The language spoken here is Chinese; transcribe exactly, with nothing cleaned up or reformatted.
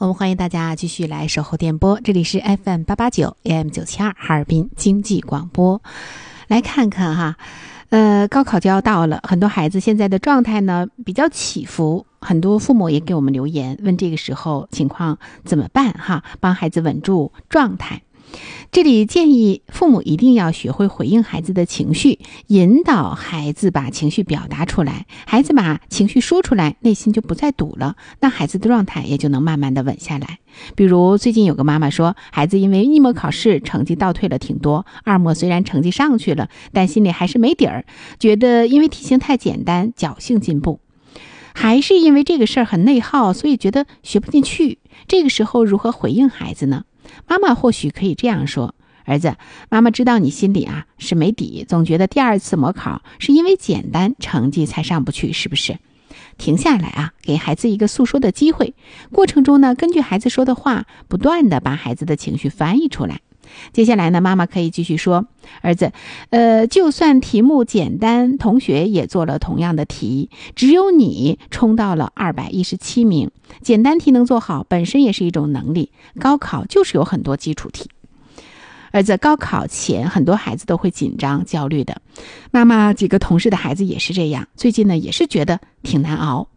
我们欢迎大家继续来守候电波，这里是 F M 八八九 A M 九七二哈尔滨经济广播。来看看哈，呃，高考就要到了，很多孩子现在的状态呢比较起伏，很多父母也给我们留言，问这个时候情况怎么办哈，帮孩子稳住状态。这里建议父母一定要学会回应孩子的情绪，引导孩子把情绪表达出来，孩子把情绪说出来，内心就不再堵了，那孩子的状态也就能慢慢的稳下来。比如最近有个妈妈说，孩子因为一模考试成绩倒退了挺多，二模虽然成绩上去了，但心里还是没底儿，觉得因为题型太简单，侥幸进步，还是因为这个事儿很内耗，所以觉得学不进去。这个时候如何回应孩子呢？妈妈或许可以这样说，儿子，妈妈知道你心里啊是没底，总觉得第二次模考是因为简单成绩才上不去，是不是？停下来啊，给孩子一个诉说的机会，过程中呢，根据孩子说的话，不断的把孩子的情绪翻译出来。接下来呢，妈妈可以继续说，儿子，呃，就算题目简单，同学也做了同样的题，只有你冲到了二百一十七名。简单题能做好，本身也是一种能力。高考就是有很多基础题。儿子，高考前很多孩子都会紧张焦虑的，妈妈几个同事的孩子也是这样，最近呢也是觉得挺难熬。